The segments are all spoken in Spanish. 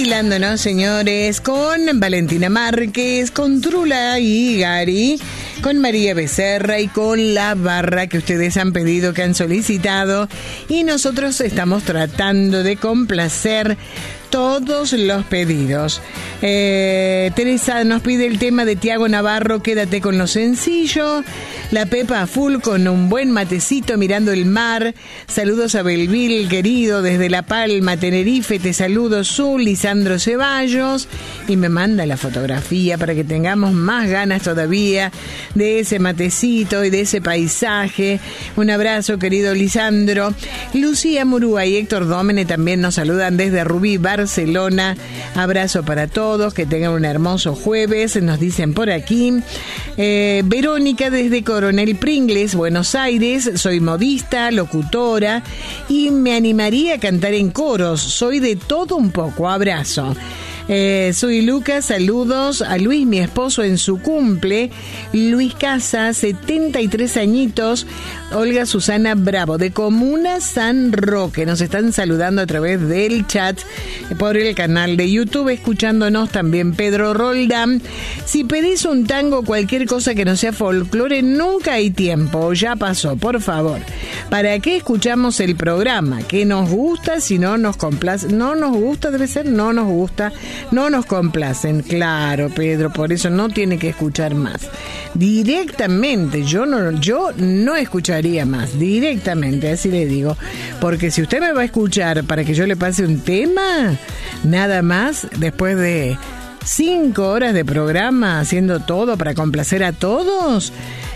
Bailándonos, señores, con Valentina Márquez, con Trula y Gary, con María Becerra y con la barra que ustedes han pedido, que han solicitado, y nosotros estamos tratando de complacer todos los pedidos. Teresa nos pide el tema de Tiago Navarro, Quédate con lo sencillo. La Pepa a full con un buen matecito mirando el mar. Saludos a Belville, querido, desde La Palma, Tenerife. Te saludo, Zul, Lisandro Ceballos. Y me manda la fotografía para que tengamos más ganas todavía de ese matecito y de ese paisaje. Un abrazo, querido Lisandro. Lucía Murúa y Héctor Dómene también nos saludan desde Rubí, Barcelona. Abrazo para todos, que tengan un hermoso jueves, nos dicen por aquí. Verónica desde Coronel Pringles, Buenos Aires. Soy modista, locutora y me animaría a cantar en coros. Soy de todo un poco. Abrazo. Soy Lucas, saludos a Luis, mi esposo, en su cumple. Luis Casa, 73 añitos. Olga Susana Bravo, de Comuna San Roque. Nos están saludando a través del chat por el canal de YouTube, escuchándonos también Pedro Roldán. Si pedís un tango, cualquier cosa que no sea folclore, nunca hay tiempo, ya pasó, por favor. ¿Para qué escuchamos el programa? ¿Qué nos gusta? Si no nos complace, no nos gusta, debe ser, no nos gusta, no nos complacen. Claro, Pedro, por eso no tiene que escuchar más. Directamente, yo no escucharía más, directamente, así le digo. Porque si usted me va a escuchar para que yo le pase un tema, nada más, después de 5 horas de programa, haciendo todo para complacer a todos,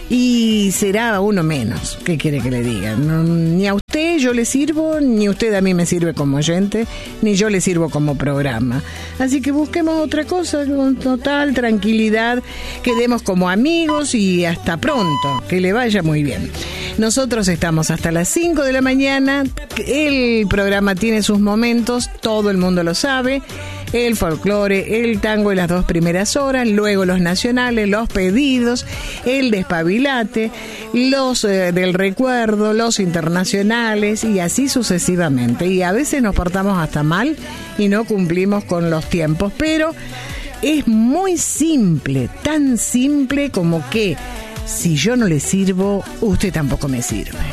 y será uno menos. ¿Qué quiere que le diga? No, ni a usted yo le sirvo, ni usted a mí me sirve como oyente, ni yo le sirvo como programa. Así que busquemos otra cosa con total tranquilidad, quedemos como amigos y hasta pronto, que le vaya muy bien. Nosotros estamos hasta las 5 de la mañana, el programa tiene sus momentos, todo el mundo lo sabe. El folclore, el tango en las 2 primeras horas, luego los nacionales, los pedidos, el despabilate, los del recuerdo, los internacionales y así sucesivamente. Y a veces nos portamos hasta mal y no cumplimos con los tiempos, pero es muy simple, tan simple como que si yo no le sirvo, usted tampoco me sirve.